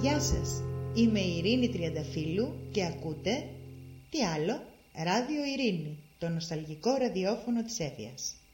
Γεια σας, είμαι η Ειρήνη Τριανταφύλου και ακούτε, τι άλλο, Ράδιο Ειρήνη, το νοσταλγικό ραδιόφωνο της Έφιας.